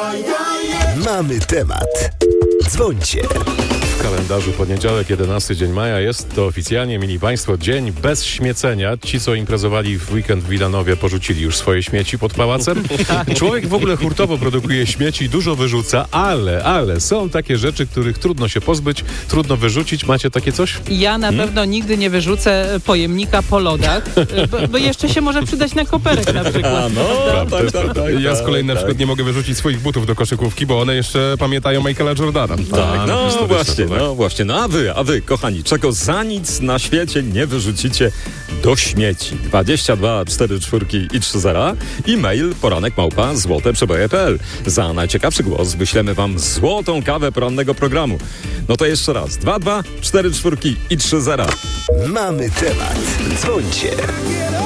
Mamy temat. Dzwońcie. W kalendarzu poniedziałek, 11 dzień maja, jest to oficjalnie, mili Państwo, dzień bez śmiecenia. Ci, co imprezowali w weekend w Wilanowie, porzucili już swoje śmieci pod pałacem. Człowiek w ogóle hurtowo produkuje śmieci, dużo wyrzuca, ale są takie rzeczy, których trudno się pozbyć, trudno wyrzucić. Macie takie coś? Ja na pewno nigdy nie wyrzucę pojemnika po lodach, bo jeszcze się może przydać na koperek na przykład. Ja z kolei na przykład nie mogę wyrzucić swoich butów do koszykówki, bo one jeszcze pamiętają Michaela Jordana. Właśnie. No a wy, kochani, czego za nic na świecie nie wyrzucicie do śmieci? 22 44 i 30 e-mail poranek@złoteprzeboje.pl. Za najciekawszy głos wyślemy wam złotą kawę porannego programu. No to jeszcze raz, 22 44 i 30. Mamy temat. Dzwońcie.